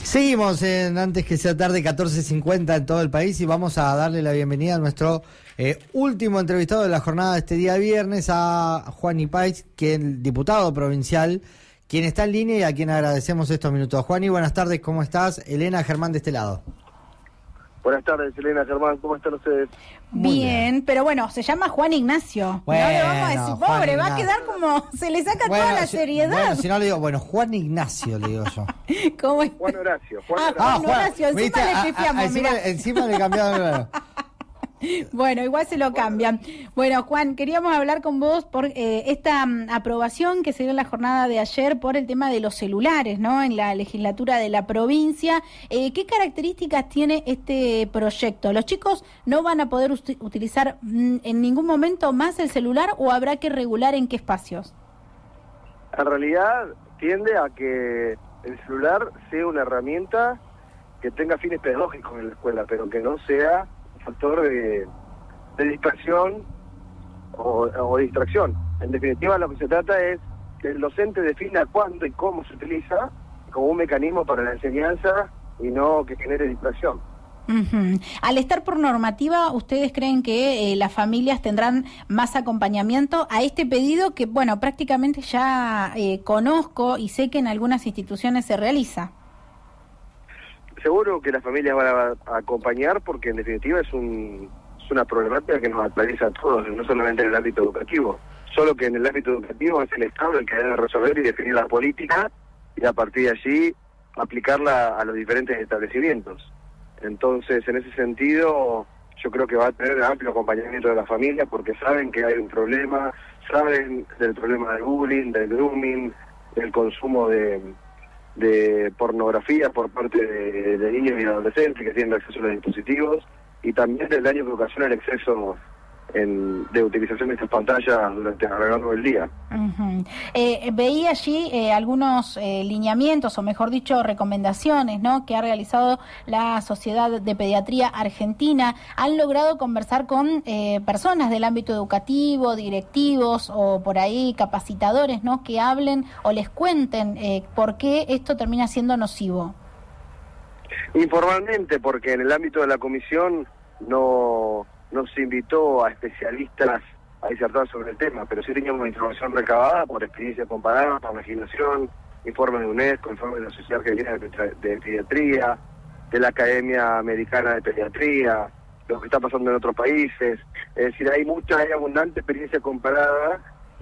Seguimos en Antes que sea tarde, 14:50 en todo el país, y vamos a darle la bienvenida a nuestro último entrevistado de la jornada de este día viernes, a Juan Ipaiz, que es diputado provincial, quien está en línea y a quien agradecemos estos minutos. Juani, buenas tardes, ¿cómo estás? Elena, Germán de este lado. Buenas tardes, Elena, Germán, ¿cómo están ustedes? Bien, pero bueno, se llama Juan Ignacio. Bueno, no le vamos a decir, pobre, va a quedar como, se le saca toda la seriedad. Bueno, si no le digo, Juan Ignacio, le digo yo. ¿Cómo es? Juan Horacio. Juan Horacio, encima le pifiamos, encima le cambiaron. Bueno, igual se lo cambian. Bueno, Juan, queríamos hablar con vos por esta aprobación que se dio en la jornada de ayer por el tema de los celulares, ¿no? En la legislatura de la provincia. ¿Qué características tiene este proyecto? ¿Los chicos no van a poder utilizar en ningún momento más el celular o habrá que regular en qué espacios? En realidad tiende a que el celular sea una herramienta que tenga fines pedagógicos en la escuela, pero que no sea factor de distracción o distracción. En definitiva, lo que se trata es que el docente defina cuándo y cómo se utiliza como un mecanismo para la enseñanza y no que genere distracción. Uh-huh. Al estar por normativa, ¿ustedes creen que las familias tendrán más acompañamiento a este pedido que, bueno, prácticamente ya conozco y sé que en algunas instituciones se realiza? Seguro que las familias van a acompañar porque en definitiva es una problemática que nos atraviesa a todos, no solamente en el ámbito educativo, solo que en el ámbito educativo es el Estado el que debe resolver y definir la política y a partir de allí aplicarla a los diferentes establecimientos. Entonces, en ese sentido, yo creo que va a tener amplio acompañamiento de las familias porque saben que hay un problema, saben del problema del bullying, del grooming, del consumo de pornografía por parte de niños y adolescentes que tienen acceso a los dispositivos y también del daño que ocasiona el exceso de utilización de estas pantallas durante a lo largo del día. Uh-huh. Veía allí algunos lineamientos, o mejor dicho, recomendaciones, ¿no?, que ha realizado la Sociedad de Pediatría Argentina. ¿Han logrado conversar con personas del ámbito educativo, directivos o por ahí capacitadores, ¿no?, que hablen o les cuenten por qué esto termina siendo nocivo? Informalmente, porque en el ámbito de la comisión no se invitó a especialistas a disertar sobre el tema, pero sí teníamos información recabada por experiencia comparada, por legislación, informes de UNESCO, informes de la Sociedad Argentina de Pediatría, de la Academia Americana de Pediatría, lo que está pasando en otros países. Es decir, hay abundante experiencia comparada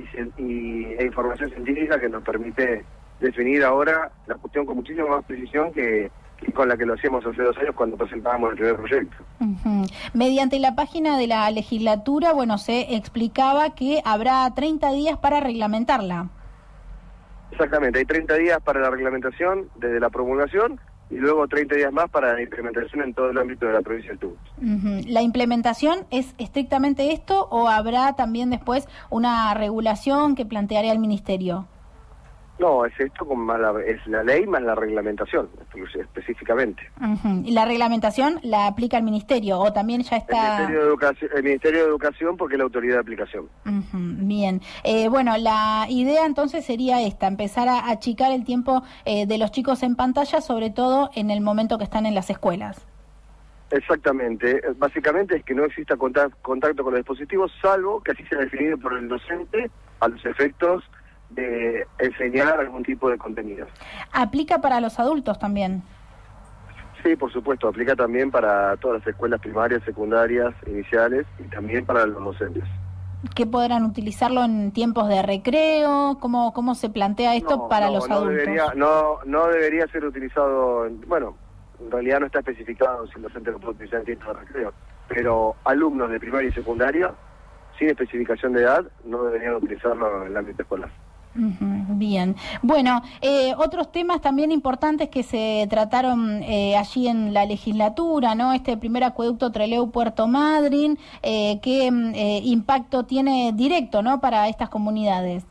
e información científica que nos permite definir ahora la cuestión con muchísima más precisión que con la que lo hacíamos hace 2 años cuando presentábamos el primer proyecto. Uh-huh. Mediante la página de la legislatura, bueno, se explicaba que habrá 30 días para reglamentarla. Exactamente, hay 30 días para la reglamentación desde la promulgación y luego 30 días más para la implementación en todo el ámbito de la provincia del Chubut. Uh-huh. ¿La implementación es estrictamente esto o habrá también después una regulación que plantearía el Ministerio? No, es esto es la ley más la reglamentación, específicamente. Uh-huh. ¿Y la reglamentación la aplica el Ministerio o también ya está...? El Ministerio de Educación porque es la autoridad de aplicación. Uh-huh. Bien. Bueno, la idea entonces sería esta, empezar a achicar el tiempo de los chicos en pantalla, sobre todo en el momento que están en las escuelas. Exactamente. Básicamente es que no exista contacto con los dispositivos, salvo que así sea definido por el docente a los efectos de enseñar algún tipo de contenido. ¿Aplica para los adultos también? Sí, por supuesto, aplica también para todas las escuelas primarias, secundarias, iniciales y también para los docentes. ¿Que podrán utilizarlo en tiempos de recreo? ¿Cómo se plantea esto para los adultos? No debería ser utilizado, en realidad no está especificado si el docente lo puede utilizar en tiempos de recreo, pero alumnos de primaria y secundaria, sin especificación de edad, no deberían utilizarlo en el ámbito escolar. Bien. Bueno, otros temas también importantes que se trataron allí en la legislatura, ¿no? Este primer acueducto Trelew-Puerto Madryn, ¿qué impacto tiene directo, ¿no?, para estas comunidades?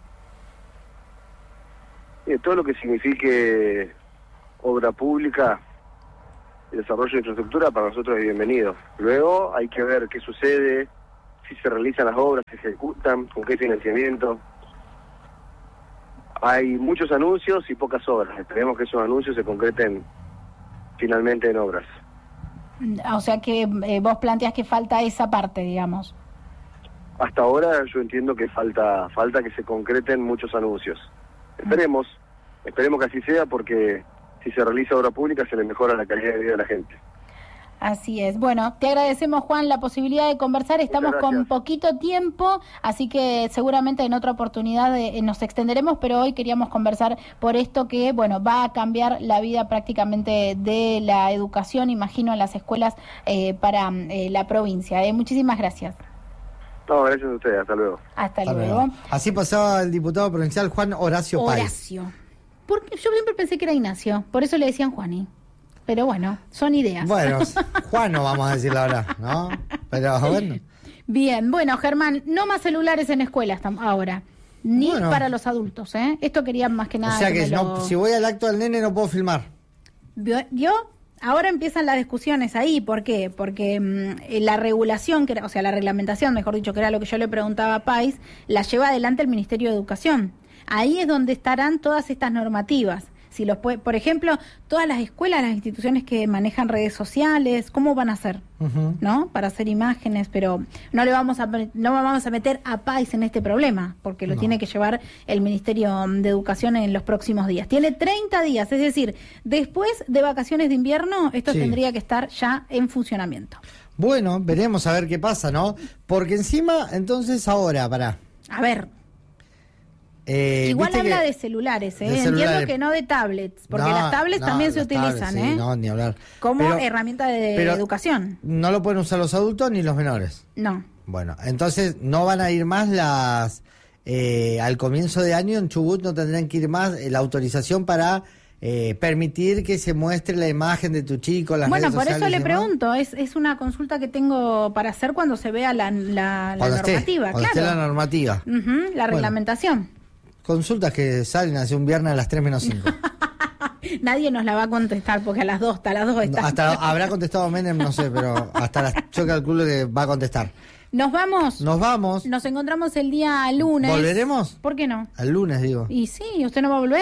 Todo lo que signifique obra pública y desarrollo de infraestructura para nosotros es bienvenido. Luego hay que ver qué sucede, si se realizan las obras, si se ejecutan, con qué financiamiento. Hay muchos anuncios y pocas obras. Esperemos que esos anuncios se concreten finalmente en obras. O sea que vos planteás que falta esa parte, digamos. Hasta ahora yo entiendo que falta que se concreten muchos anuncios. Esperemos que así sea, porque si se realiza obra pública se le mejora la calidad de vida de la gente. Así es. Bueno, te agradecemos, Juan, la posibilidad de conversar. Estamos con poquito tiempo, así que seguramente en otra oportunidad nos extenderemos, pero hoy queríamos conversar por esto que, bueno, va a cambiar la vida prácticamente de la educación, imagino, en las escuelas para la provincia. Muchísimas gracias. No, gracias a ustedes. Hasta luego. Hasta luego. Así pasaba el diputado provincial Juan Horacio Páez. Porque yo siempre pensé que era Ignacio, por eso le decían Juani. Pero bueno, son ideas. Bueno, Juan no vamos a decirlo ahora, ¿no? Pero bueno. Bien, bueno, Germán, no más celulares en escuelas ahora. Ni para los adultos, ¿eh? Esto quería más que nada... O sea que si voy al acto del nene no puedo filmar. ¿Vio? Ahora empiezan las discusiones ahí. ¿Por qué? Porque la regulación, la reglamentación, mejor dicho, que era lo que yo le preguntaba a Páez, la lleva adelante el Ministerio de Educación. Ahí es donde estarán todas estas normativas. Si los por ejemplo, todas las escuelas, las instituciones que manejan redes sociales, ¿cómo van a hacer? ¿No? Para hacer imágenes, pero no vamos a meter a Páez en este problema, porque lo tiene que llevar el Ministerio de Educación en los próximos días. Tiene 30 días, es decir, después de vacaciones de invierno, esto tendría que estar ya en funcionamiento. Bueno, veremos a ver qué pasa, ¿no? Porque encima, entonces ahora, a ver... Igual habla de celulares, entiendo que no de tablets, porque las tablets también se utilizan, tablets, no, ni hablar. Como herramienta de educación. No lo pueden usar los adultos ni los menores. No. Bueno, entonces no van a ir más al comienzo de año en Chubut no tendrán que ir más la autorización para permitir que se muestre la imagen de tu chico, las redes sociales. Bueno, por eso le pregunto, es una consulta que tengo para hacer cuando se vea la normativa, cuando esté la normativa. La reglamentación. Consultas que salen hace un viernes a las 3 menos 5. Nadie nos la va a contestar porque hasta las 2 está. Hasta habrá contestado Menem, no sé, pero yo calculo que va a contestar. ¿Nos vamos? Nos vamos. Nos encontramos el día lunes. ¿Volveremos? ¿Por qué no? El lunes, digo. ¿Y sí? ¿Usted no va a volver?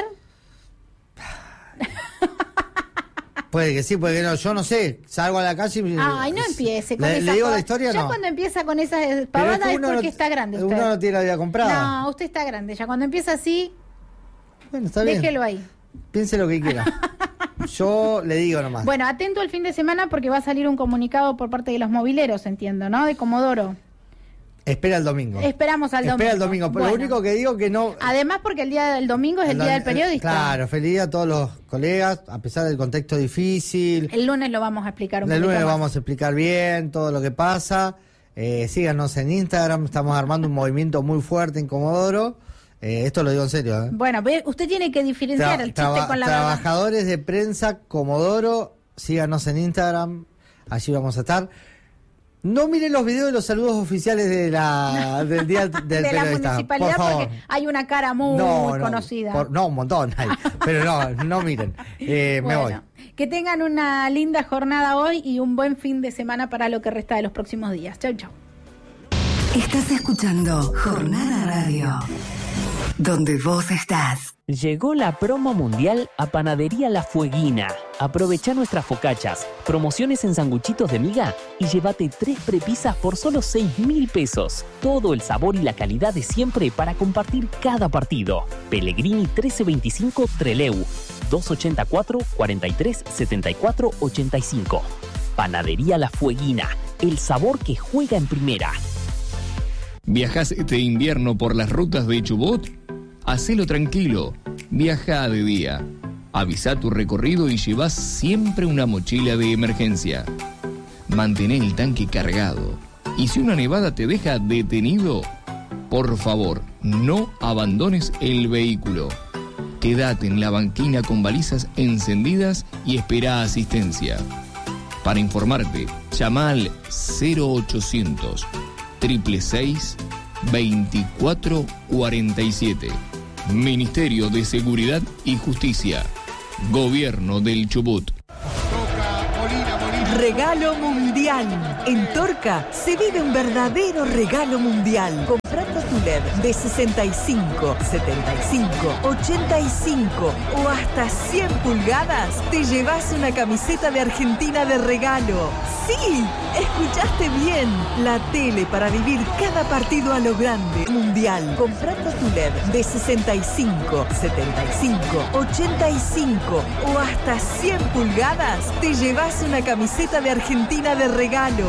Puede que sí, puede que no. Yo no sé. Salgo a la calle y... Ay, no empiece con esas... ¿Le digo la historia o no? Ya cuando empieza con esas pavadas es porque está grande usted. Uno no tiene la vida comprada. No, usted está grande. Ya cuando empieza así... Bueno, está bien. Déjelo ahí. Piense lo que quiera. Yo le digo nomás. Bueno, atento al fin de semana porque va a salir un comunicado por parte de los mobileros, entiendo, ¿no? De Comodoro. Espera el domingo. Esperamos al domingo. Espera el domingo. Bueno. Lo único que digo que no... Además porque el día del domingo es el día del periodista. Claro, feliz día a todos los colegas, a pesar del contexto difícil. El lunes lo vamos a explicar un poquito El lunes más. lo vamos a explicar bien, todo lo que pasa. Síganos en Instagram, estamos armando un movimiento muy fuerte en Comodoro. Esto lo digo en serio. Bueno, usted tiene que diferenciar el chiste con la trabajadores verdad. De prensa Comodoro, síganos en Instagram, allí vamos a estar. No miren los videos de los saludos oficiales del día del de periodista, la municipalidad, por favor. Porque hay una cara muy conocida. Un montón hay, pero no miren. Me voy. Que tengan una linda jornada hoy y un buen fin de semana para lo que resta de los próximos días. Chau, chau. Estás escuchando Jornada Radio, donde vos estás. Llegó la promo mundial a Panadería La Fueguina. Aprovecha nuestras focachas, promociones en sanguchitos de miga y llévate 3 prepisas por solo 6.000 pesos. Todo el sabor y la calidad de siempre para compartir cada partido. Pellegrini 1325 Trelew, 284-43-74-85. Panadería La Fueguina, el sabor que juega en primera. ¿Viajás este invierno por las rutas de Chubut? Hacelo tranquilo, viaja de día. Avisa tu recorrido y llevas siempre una mochila de emergencia. Mantén el tanque cargado. Y si una nevada te deja detenido, por favor, no abandones el vehículo. Quédate en la banquina con balizas encendidas y espera asistencia. Para informarte, llama al 0800 666 2447. Ministerio de Seguridad y Justicia. Gobierno del Chubut. Regalo mundial. En Torca se vive un verdadero regalo mundial. Comprando tu LED de 65, 75, 85 o hasta 100 pulgadas, te llevas una camiseta de Argentina de regalo. ¡Sí! Escuchaste bien. La tele para vivir cada partido a lo grande. Mundial. Comprando tu LED de 65, 75, 85 o hasta 100 pulgadas, te llevas una camiseta de Argentina de regalo.